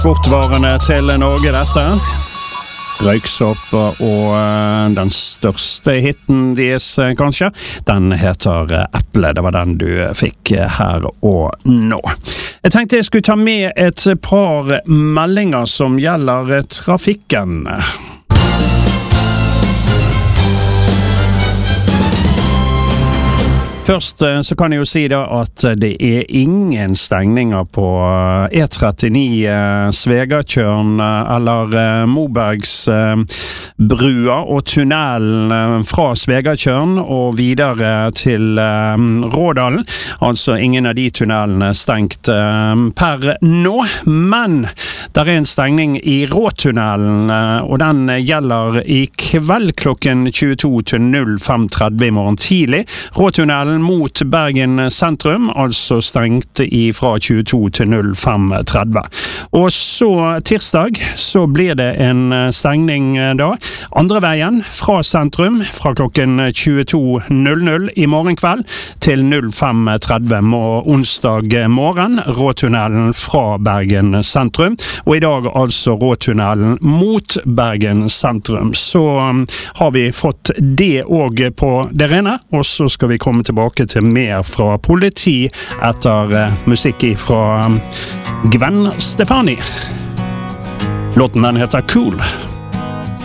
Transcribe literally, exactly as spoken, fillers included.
Sportvarene til Norge dette. Røyksopp og den største hitten deres kanskje, den heter Eple. Det var den du fikk her og nå. Jeg tenkte jeg skulle ta med et par meldinger som gjelder trafikken. Først så kan jeg jo si da at det er ingen stengninger på E trettini Svegatjørn eller Mobergs brua og tunnelen fra Svegatjørn og videre til Rådalen. Altså ingen av de tunnelene stengt per nå, men det er en stengning i Råtunnelen, og den gjelder i kveld klokken tjueto til null fem tretti i morgen tidlig. Råtunnelen mot Bergen sentrum, altså stengt fra tjueto til null fem tretti. Og så tirsdag så blir det en stengning da, andre veien fra sentrum, fra klokken tjueto null null i morgen kveld til null fem tretti onsdag morgen, Råtunnelen fra Bergen sentrum, og i dag altså Råtunnelen mot Bergen sentrum. Så har vi fått det også på det rene, og så skal vi komme tilbake til mer fra politi etter uh, musikk fra Gwen Stefani. Låten den heter Cool.